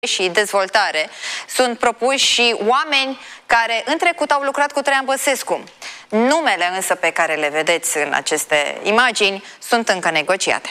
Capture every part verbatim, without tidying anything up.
și dezvoltare sunt propuși și oameni care în trecut au lucrat cu Traian Băsescu. Numele însă pe care le vedeți în aceste imagini sunt încă negociate.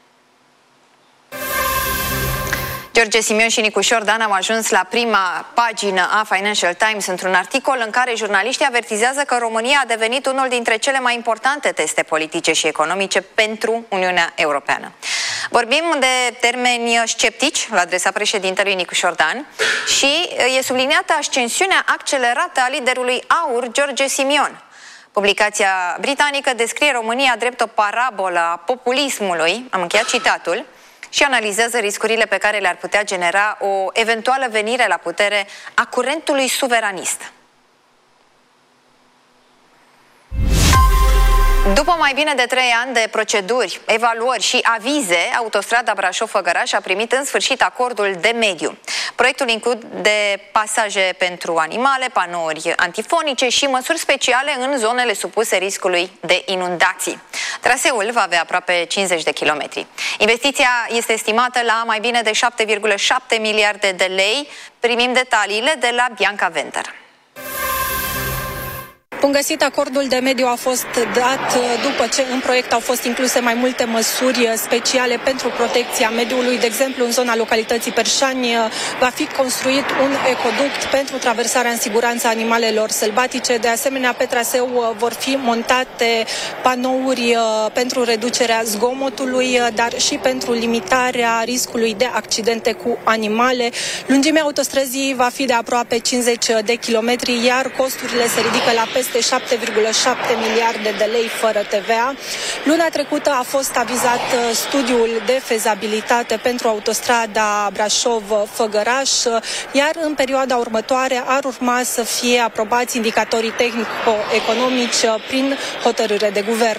George Simion și Nicu Șordan au ajuns la prima pagină a Financial Times într-un articol în care jurnaliștii avertizează că România a devenit unul dintre cele mai importante teste politice și economice pentru Uniunea Europeană. Vorbim de termeni sceptici la adresa președintelui Nicu Șordan și e subliniată ascensiunea accelerată a liderului AUR, George Simion. Publicația britanică descrie România drept o parabolă a populismului, am încheiat citatul, și analizează riscurile pe care le-ar putea genera o eventuală venire la putere a curentului suveranist. După mai bine de trei ani de proceduri, evaluări și avize, autostrada Brașov-Făgăraș a primit în sfârșit acordul de mediu. Proiectul include pasaje pentru animale, panouri antifonice și măsuri speciale în zonele supuse riscului de inundații. Traseul va avea aproape cincizeci de kilometri. Investiția este estimată la mai bine de șapte virgulă șapte miliarde de lei. Primim detaliile de la Bianca Venter. Bun găsit, acordul de mediu a fost dat după ce în proiect au fost incluse mai multe măsuri speciale pentru protecția mediului. De exemplu, în zona localității Perșani va fi construit un ecoduct pentru traversarea în siguranță a animalelor sălbatice. De asemenea, pe traseu vor fi montate panouri pentru reducerea zgomotului, dar și pentru limitarea riscului de accidente cu animale. Lungimea autostrăzii va fi de aproape cincizeci de kilometri, iar costurile se ridică la peste șapte virgulă șapte miliarde de lei fără T V A. Luna trecută a fost avizat studiul de fezabilitate pentru autostrada Brașov-Făgăraș, iar în perioada următoare ar urma să fie aprobați indicatorii tehnico-economici prin hotărâre de guvern.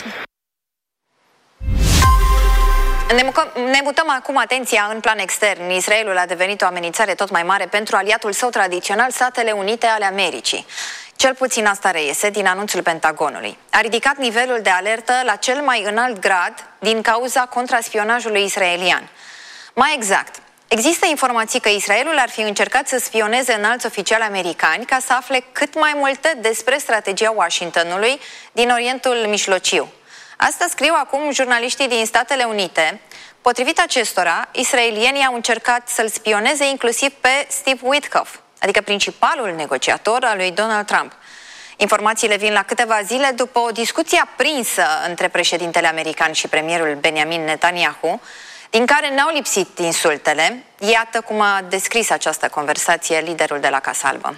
Ne mutăm acum atenția în plan extern. Israelul a devenit o amenințare tot mai mare pentru aliatul său tradițional, Statele Unite ale Americii. Cel puțin asta reiese din anunțul Pentagonului. A ridicat nivelul de alertă la cel mai înalt grad din cauza contraspionajului israelian. Mai exact, există informații că Israelul ar fi încercat să spioneze înalți oficiali americani ca să afle cât mai multe despre strategia Washingtonului din Orientul Mijlociu. Asta scriu acum jurnaliștii din Statele Unite. Potrivit acestora, israelienii au încercat să-l spioneze inclusiv pe Steve Witkoff, adică principalul negociator al lui Donald Trump. Informațiile vin la câteva zile după o discuție aprinsă între președintele american și premierul Benjamin Netanyahu, din care n-au lipsit insultele. Iată cum a descris această conversație liderul de la Casa Albă.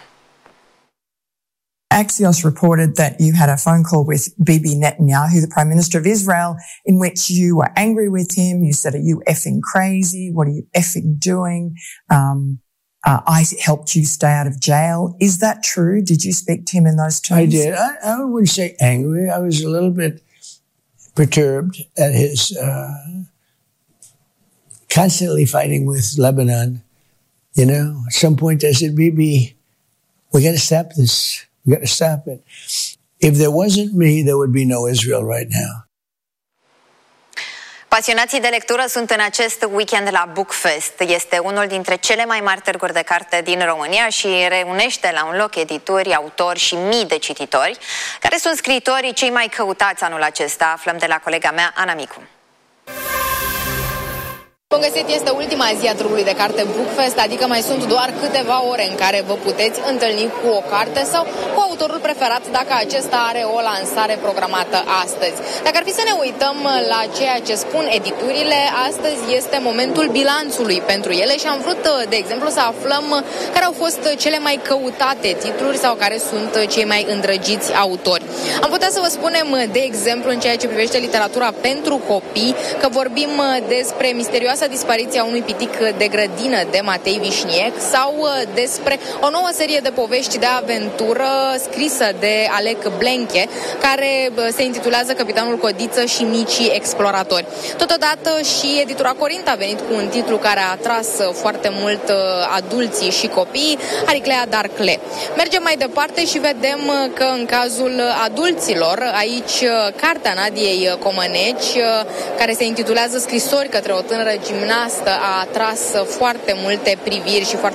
Axios reported that you had a phone call with Bibi Netanyahu, the Prime Minister of Israel, in which you were angry with him. You said, "Are you effing crazy? What are you effing doing? Um, uh, I helped you stay out of jail." Is that true? Did you speak to him in those terms? I did. I, I wouldn't say angry. I was a little bit perturbed at his uh, constantly fighting with Lebanon. You know, at some point I said, Bibi, we got to stop this. We got to stop it. If there wasn't me, there would be no Israel right now. Pasionații de lectură sunt în acest weekend la Bookfest. Este unul dintre cele mai mari târguri de carte din România și reunește la un loc edituri, autori și mii de cititori. Care sunt scriitorii cei mai căutați anul acesta? Aflăm de la colega mea, Ana Micu. Bun găsit, este ultima zi a târgului de carte Bookfest, adică mai sunt doar câteva ore în care vă puteți întâlni cu o carte sau cu autorul preferat dacă acesta are o lansare programată astăzi. Dacă ar fi să ne uităm la ceea ce spun editurile, astăzi este momentul bilanțului pentru ele și am vrut, de exemplu, să aflăm care au fost cele mai căutate titluri sau care sunt cei mai îndrăgiți autori. Am putea să vă spunem, de exemplu, în ceea ce privește literatura pentru copii, că vorbim despre misterioasa dispariția unui pitic de grădină de Matei Vișniec sau despre o nouă serie de povești de aventură scrisă de Alec Blenche, care se intitulează Capitanul Codiță și micii exploratori. Totodată și editura Corint a venit cu un titlu care a atras foarte mult adulții și copiii, Ariclea Darcle. Mergem mai departe și vedem că în cazul adulților, aici cartea Nadiei Comăneci, care se intitulează Scrisori către o tânără gimnastă, a atras foarte multe priviri și foarte